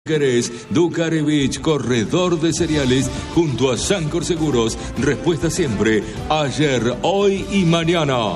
¿Querés? Ducarevich, corredor de cereales, junto a Sancor Seguros. Respuesta siempre, ayer, hoy y mañana.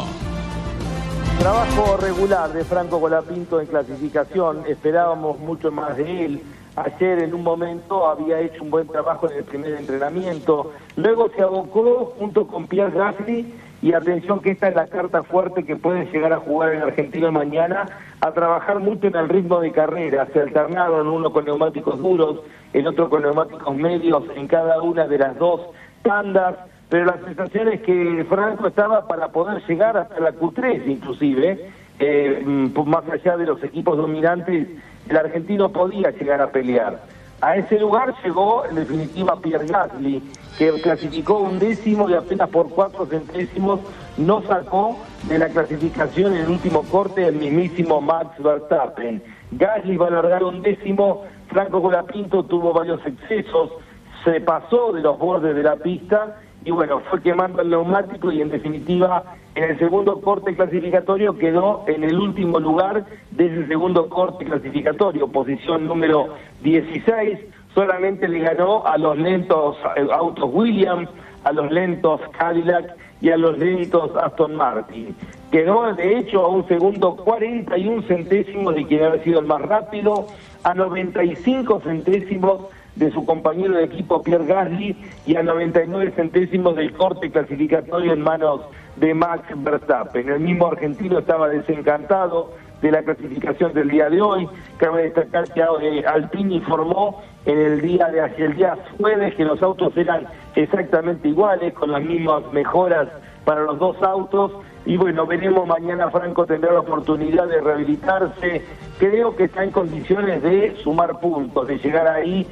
Trabajo regular de Franco Colapinto en clasificación, esperábamos mucho más de él. Ayer en un momento había hecho un buen trabajo en el primer entrenamiento, luego se abocó junto con Pierre Gasly, y atención que esta es la carta fuerte que puede llegar a jugar en Argentina mañana, a trabajar mucho en el ritmo de carrera. Se alternaron uno con neumáticos duros, el otro con neumáticos medios en cada una de las dos tandas, pero la sensación es que Franco estaba para poder llegar hasta la Q3 inclusive, más allá de los equipos dominantes, el argentino podía llegar a pelear. A ese lugar llegó en definitiva Pierre Gasly, que clasificó 11º y apenas por 4 centésimos no sacó de la clasificación en el último corte el mismísimo Max Verstappen. Gasly va a largar 11º, Franco Colapinto tuvo varios excesos, se pasó de los bordes de la pista y bueno, fue quemando el neumático y en definitiva en el segundo corte clasificatorio quedó en el último lugar de ese segundo corte clasificatorio, posición número 16, solamente le ganó a los lentos autos Williams, a los lentos Cadillac y a los lentos Aston Martin. Quedó de hecho a un segundo 41 centésimos de quien había sido el más rápido, a 95 centésimos de su compañero de equipo Pierre Gasly y a 99 centésimos del corte clasificatorio en manos de Max Verstappen. El mismo argentino estaba desencantado de la clasificación del día de hoy. Cabe destacar que Alpine informó en el día jueves que los autos eran exactamente iguales, con las mismas mejoras para los dos autos. Y bueno, veremos mañana. Franco tendrá la oportunidad de rehabilitarse. Creo que está en condiciones de sumar puntos, de llegar ahí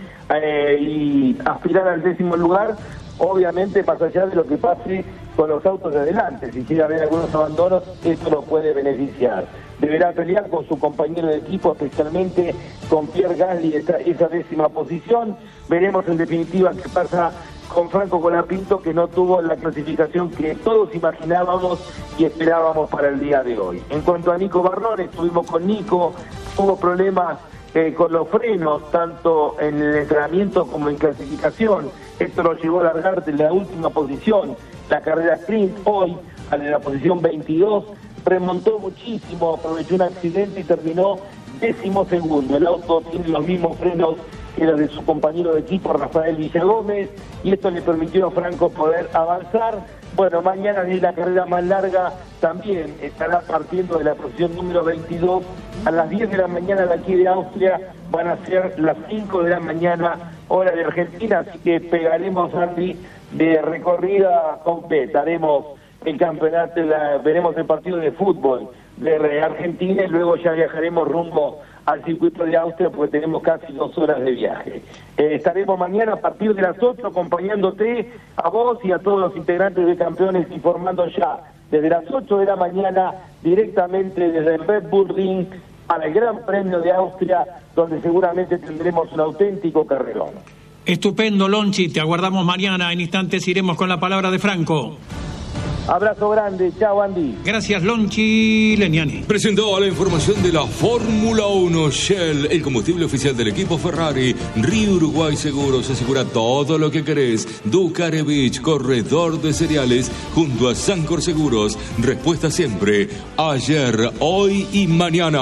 y aspirar al 10º lugar. Obviamente, más allá de lo que pase con los autos de adelante, si quiere haber algunos abandonos, esto lo puede beneficiar. Deberá pelear con su compañero de equipo, especialmente con Pierre Gasly, esa 10ª posición. Veremos en definitiva qué pasa con Franco Colapinto, que no tuvo la clasificación que todos imaginábamos y esperábamos para el día de hoy. En cuanto a Nico Barrón, estuvimos con Nico, hubo problemas con los frenos, tanto en el entrenamiento como en clasificación. Esto lo llevó a largar de la última posición, la carrera sprint, hoy a la posición 22, remontó muchísimo, aprovechó un accidente y terminó 12º. El auto tiene los mismos frenos que los de su compañero de equipo, Rafael Villagómez, y esto le permitió a Franco poder avanzar. Bueno, mañana es la carrera más larga, también estará partiendo de la posición número 22, a las 10 de la mañana de aquí de Austria, van a ser las 5 de la mañana, hora de Argentina, así que pegaremos, Andy, de recorrida completa, haremos el campeonato, veremos el partido de fútbol de Argentina y luego ya viajaremos rumbo al circuito de Austria porque tenemos casi 2 horas de viaje. Estaremos mañana a partir de las 8 acompañándote a vos y a todos los integrantes de Campeones, informando ya desde las 8 de la mañana directamente desde el Red Bull Ring para el Gran Premio de Austria, donde seguramente tendremos un auténtico carrerón. Estupendo, Lonchi, te aguardamos mañana. En instantes iremos con la palabra de Franco. Abrazo grande, chao Andy. Gracias, Lonchi Leniani. Presentó la información de la Fórmula 1. Shell, el combustible oficial del equipo Ferrari. Río Uruguay Seguros, asegura todo lo que querés. Ducarevich, corredor de cereales, junto a Sancor Seguros. Respuesta siempre, ayer, hoy y mañana.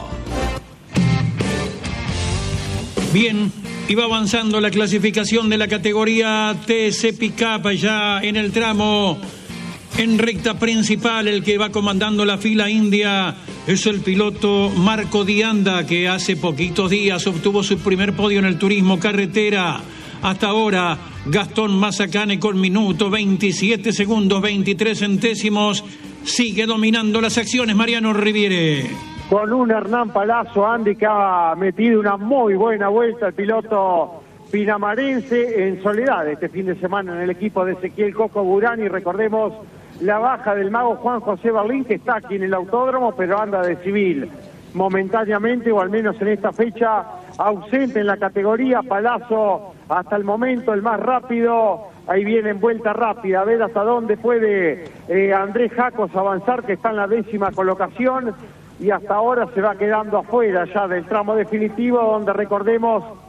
Bien, iba avanzando la clasificación de la categoría TC Pickup ya en el tramo. En recta principal, el que va comandando la fila india es el piloto Marco Di Anda, que hace poquitos días obtuvo su primer podio en el turismo carretera. Hasta ahora, Gastón Mazacane con minuto 27 segundos 23 centésimos sigue dominando las acciones. Mariano Riviere. Con un Hernán Palazzo, Andy, que ha metido una muy buena vuelta el piloto pinamarense en soledad este fin de semana en el equipo de Ezequiel Coco Burani. Recordemos la baja del mago Juan José Berlín, que está aquí en el autódromo, pero anda de civil momentáneamente, o al menos en esta fecha, ausente en la categoría. Palazzo hasta el momento el más rápido, ahí viene en vuelta rápida, a ver hasta dónde puede Andrés Jacos avanzar, que está en la 10ª colocación. y hasta ahora se va quedando afuera ya del tramo definitivo, donde recordemos